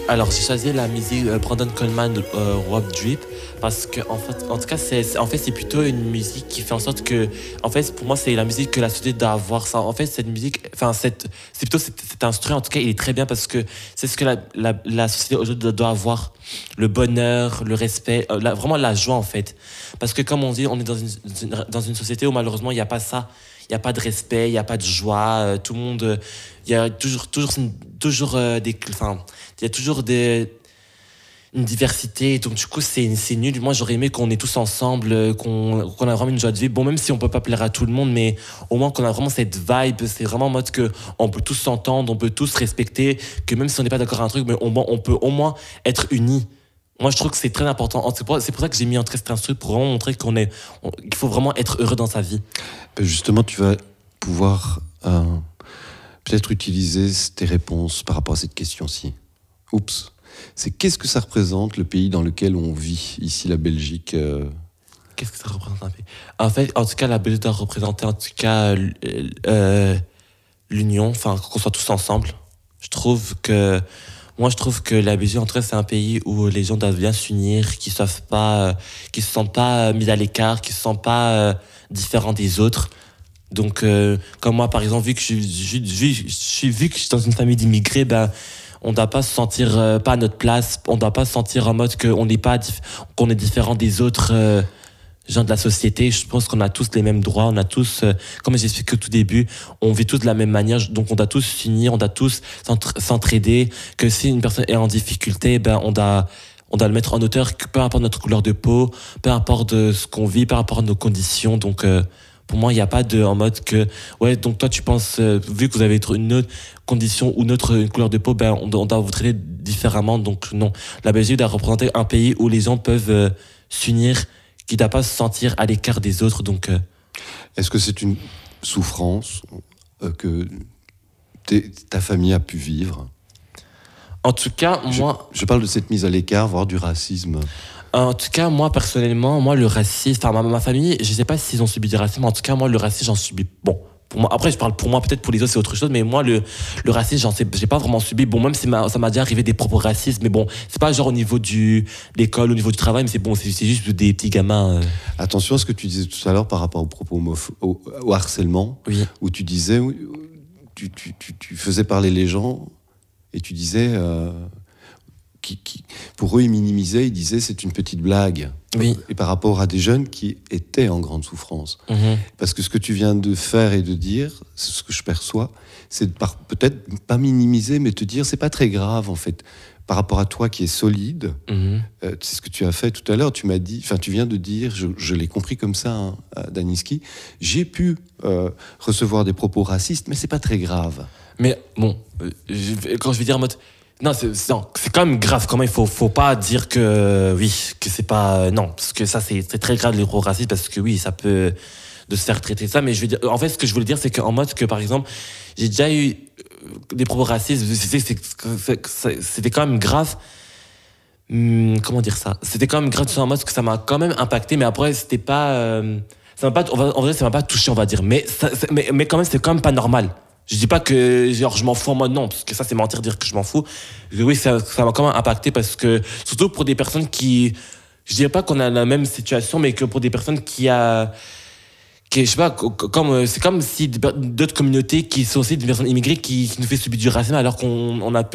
Alors, j'ai choisi la musique Brandon Coleman, Rob Drip, parce que en tout cas, c'est plutôt une musique qui fait en sorte que, en fait, pour moi, c'est la musique que la société doit avoir. Ça, en fait, cette musique, c'est plutôt cet instrument. En tout cas, il est très bien parce que c'est ce que la société aujourd'hui doit avoir, le bonheur, le respect, vraiment la joie en fait. Parce que comme on dit, on est dans une société où malheureusement il n'y a pas ça. Il n'y a pas de respect, il n'y a pas de joie, tout le monde. Il y a toujours il y a toujours une diversité. Donc, du coup, c'est nul. Moi, j'aurais aimé qu'on est tous ensemble, qu'on a vraiment une joie de vivre. Bon, même si on peut pas plaire à tout le monde, mais au moins qu'on a vraiment cette vibe. C'est vraiment en mode que on peut tous s'entendre, on peut tous se respecter, que même si on n'est pas d'accord à un truc, mais on peut au moins être unis. Moi, je trouve que c'est très important. C'est pour ça que j'ai mis en cet instru pour vraiment montrer qu'il faut vraiment être heureux dans sa vie. Justement, tu vas pouvoir peut-être utiliser tes réponses par rapport à cette question-ci. Oups. C'est qu'est-ce que ça représente le pays dans lequel on vit, ici la Belgique Qu'est-ce que ça représente un pays? En fait, en tout cas, la Belgique doit représenter en tout cas l'union, enfin qu'on soit tous ensemble. Je trouve que la Belgique, en tout cas, c'est un pays où les gens doivent bien s'unir, qui se sentent pas mis à l'écart, qui se sentent pas différents des autres. Donc, comme moi, par exemple, vu que je suis dans une famille d'immigrés, ben, on ne doit pas se sentir pas à notre place, on ne doit pas se sentir en mode qu'on qu'on est différent des autres gens de la société. Je pense qu'on a tous les mêmes droits, on a tous, comme j'ai expliqué au tout début, on vit tous de la même manière, donc on doit tous s'unir, on doit tous s'entraider, que si une personne est en difficulté, ben on doit le mettre en hauteur, peu importe notre couleur de peau, peu importe ce qu'on vit, peu importe nos conditions. Donc pour moi, il n'y a pas en mode que, ouais, donc toi tu penses, vu que vous avez une autre condition ou une couleur de peau, ben on doit vous traiter différemment. Donc non, la Belgique doit représenter un pays où les gens peuvent s'unir, qui ne doit pas se sentir à l'écart des autres. Donc, est-ce que c'est une souffrance que ta famille a pu vivre? En tout cas, moi... Je parle de cette mise à l'écart, voire du racisme. En tout cas, moi, personnellement, le racisme... Enfin, ma famille, je ne sais pas s'ils ont subi du racisme, mais en tout cas, moi, le racisme, j'en subis... Bon, pour moi, après, je parle pour moi, peut-être pour les autres, c'est autre chose, mais moi, le racisme, j'ai pas vraiment subi. Bon, même si ça m'a déjà arrivé des propres racistes, mais bon, c'est pas genre au niveau de l'école, au niveau du travail, mais c'est juste des petits gamins. Attention à ce que tu disais tout à l'heure par rapport aux propos au harcèlement, oui. Où tu disais, tu faisais parler les gens et tu disais... pour eux, ils minimisaient, ils disaient c'est une petite blague. Oui. Et par rapport à des jeunes qui étaient en grande souffrance. Mm-hmm. Parce que ce que tu viens de faire et de dire, ce que je perçois, c'est peut-être pas minimiser, mais te dire c'est pas très grave en fait. Par rapport à toi qui est solide, c'est ce que tu as fait tout à l'heure. Tu viens de dire, je l'ai compris comme ça, hein, Daniski, j'ai pu recevoir des propos racistes, mais c'est pas très grave. Mais bon, quand je vais dire en mode... Non, c'est quand même grave. Quand même, il faut pas dire que c'est pas non, parce que ça c'est très grave le racisme, parce que oui, ça peut de se faire traiter ça. Mais je veux dire, en fait, ce que je voulais dire, c'est qu'en mode que par exemple, j'ai déjà eu des propos racistes. C'était quand même grave. Comment dire ça? C'était quand même grave en mode que ça m'a quand même impacté, mais après c'était pas. Ça m'a pas. En vrai, ça m'a pas touché, on va dire. Mais quand même, c'est quand même pas normal. Je dis pas que genre je m'en fous en mode non, parce que ça c'est mentir dire que je m'en fous. Oui, ça m'a quand même impacté, parce que surtout pour des personnes qui, je dirais pas qu'on a la même situation, mais que pour des personnes qui je sais pas, c'est comme si d'autres communautés qui sont aussi des personnes immigrées qui nous fait subir du racisme, alors qu'on a peu